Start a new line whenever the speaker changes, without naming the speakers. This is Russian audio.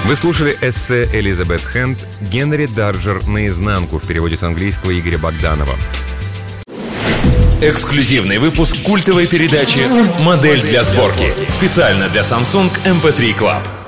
Вы слушали эссе Элизабет Хэнд «Генри Дарджер наизнанку» в переводе с английского Игоря Богданова.
Эксклюзивный выпуск культовой передачи «Модель для сборки». Специально для Samsung MP3 Club.